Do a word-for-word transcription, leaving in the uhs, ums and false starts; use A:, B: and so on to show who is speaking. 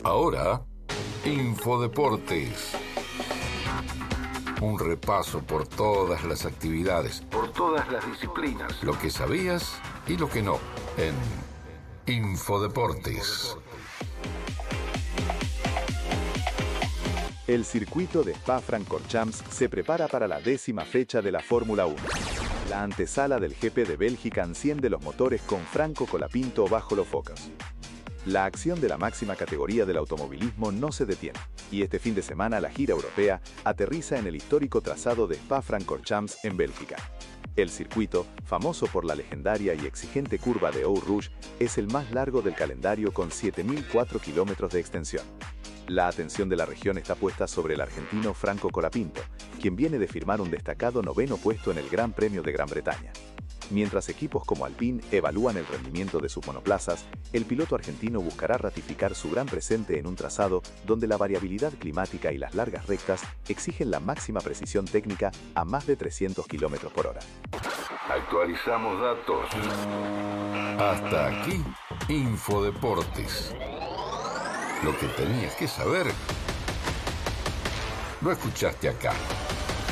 A: Ahora, Infodeportes. Un repaso por todas las actividades, por todas las disciplinas, lo que sabías y lo que no, en Infodeportes.
B: El circuito de Spa-Francorchamps se prepara para la décima fecha de la Fórmula uno. La antesala del G P de Bélgica enciende los motores con Franco Colapinto bajo los focos. La acción de la máxima categoría del automovilismo no se detiene, y este fin de semana la gira europea aterriza en el histórico trazado de Spa-Francorchamps en Bélgica. El circuito, famoso por la legendaria y exigente curva de Eau Rouge, es el más largo del calendario con siete mil cuatro kilómetros de extensión. La atención de la región está puesta sobre el argentino Franco Colapinto, quien viene de firmar un destacado noveno puesto en el Gran Premio de Gran Bretaña. Mientras equipos como Alpine evalúan el rendimiento de sus monoplazas, el piloto argentino buscará ratificar su gran presente en un trazado donde la variabilidad climática y las largas rectas exigen la máxima precisión técnica a más de trescientos kilómetros por hora.
A: Actualizamos datos. Hasta aquí, Infodeportes. Lo que tenías que saber, lo escuchaste acá.